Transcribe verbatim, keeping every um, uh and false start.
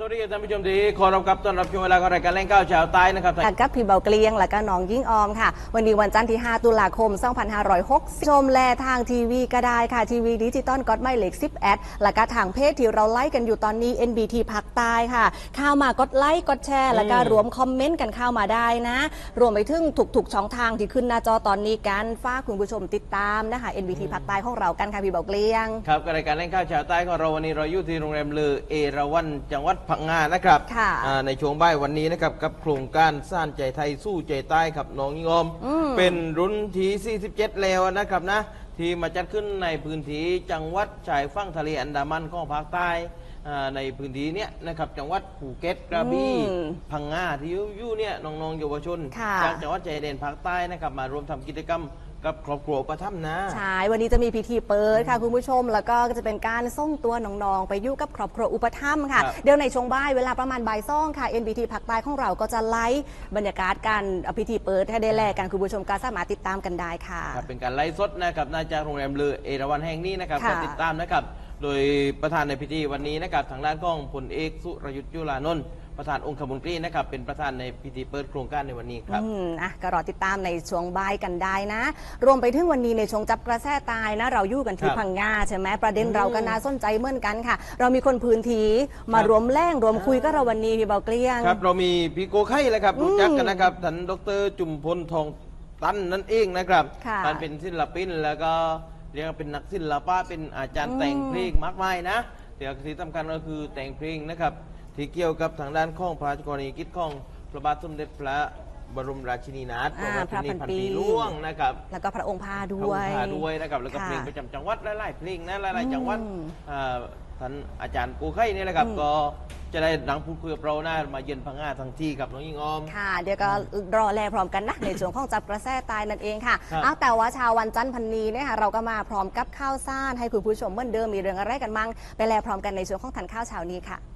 วัสดีท่านผู้ชมที่ขอรับครับต้อนรับชมเวลาของรายการแรงก้าวชาวใต้นะครับกับพี่เบาเกลียงและก็น้องยิ่งออมค่ะวันนี้วันจันทร์ที่ห้าตุลาคมสองพันห้าร้อยหกสิบชมแลทางทีวีก็ได้ค่ะทีวีดิจิตอลก็อดไม่เหล็กสิบแอดและก็ทางเพจที่เราไลค์กันอยู่ตอนนี้ เอ็น บี ที ภาคใต้ค่ะเข้ามากดไลค์กดแชร์แล้วก็รวมคอมเมนต์กันเข้ามาได้นะรวมไปถึงถูกๆช่องทางที่ขึ้นหน้าจอตอนนี้กันฝากคุณผู้ชมติดตามนะคะ เอ็น บี ที ภาคใต้ของเรากันค่ะพี่เบาเกลียงครับรายการแรงก้าวชาวใต้ของเราวันนี้เราอยู่ที่โรงแรมเลอเอราวัณจังหวัดพังงานะครับในช่วงบ่ายวันนี้นะครับกับโครงการสร้างใจไทยสู้ใจใต้ครับน้องยิ่งออมเป็นรุ่นที่สี่สิบเจ็ดแล้วนะครับนะที่มาจัดขึ้นในพื้นที่จังหวัดชายฝั่งทะเลอันดามันของภาคใต้ในพื้นที่เนี้ยนะครับจังหวัดภูเก็ตกระบี่พังงาที่อยู่เนี่ยน้องๆเยาวชนจากจังหวัดชายแดนภาคใต้นะครับมารวมทำกิจกรรมกับครอบครัวประทับนะใช่วันนี้จะมีพิธีเปิดค่ะคุณผู้ชมแล้วก็จะเป็นการส่งตัวน้องๆไปอยู่กับครอบครัวอุปถัมภ์ค่ะเดี๋ยวในช่วงบ่ายเวลาประมาณบ่ายซ่องค่ะ เอ็น บี ที ภาคใต้ของเราก็จะไลฟ์บรรยากาศการพิธีเปิดให้ได้แลกกันคุณผู้ชมก็สามารถติดตามกันได้ค่ะเป็นการไลฟ์สดนะครับน่าจากโรงแรมเลอเอราวัณแห่งนี้นะครับก็ติดตามนะครับโดยประธานในพิธีวันนี้นะครับทางด้านของพลเอกสุรยุทธ์จุลานนท์ประธานองคมนตรีนะครับเป็นประธานในพิธีเปิดโครงการในวันนี้ครับอืมอ่ะก็รอติดตามในช่วงบ่ายกันได้นะรวมไปถึงวันนี้ในช่วงจับกระแสตายนะเราอยู่กันที่พังงาใช่ไหมประเด็นเราก็น่าสนใจเหมือนกันค่ะเรามีคนพื้นที่มารวมแรงรวมคุยก็เราวันนี้พี่เบาเกลี้ยงครับเรามีพี่โกไข่เลยครับรู้จักกันนะครับท่านดรจุมพลทองตันนั่นเองนะครับท่านเป็นศิลปินแล้วก็เรียกเป็นนักศิลปะเป็นอาจารย์แต่งเพลงมากมายนะแต่ที่สำคัญก็คือแต่งเพลงนะครับที่เกี่ยวกับทางด้านข้องพระราชกรณียกิจของพระบาทสมเด็จพระบรมราชินีนาถพระพันปีหลวงนะครับแล้วก็พระองค์พาด้วยพระองค์พาด้วยนะครับแล้วก็เพลงประจำจังหวัดหลายๆเพลงนะหลายๆจังหวัดท่านอาจารย์กูไข่นี่แหละครับก็จะได้นังพูดคุยกับเราหน้ามาเยือนพังงาทั้งที่กับน้องยิ่งออมค่ะเดี๋ยวก็รอแลพร้อมกันนะในช่วงของจับกระแสตายนั่นเองค่ะอ้าวแต่ว่าชาววันจันทร์พันนีเนี่ยค่ะเราก็มาพร้อมกับข้าวซ่านให้คุณผู้ชมเหมือนเดิมมีเรื่องอะไรกันมั่งไปแลพร้อมกันในช่วงของทานข้าวเช้านี้ค่ะ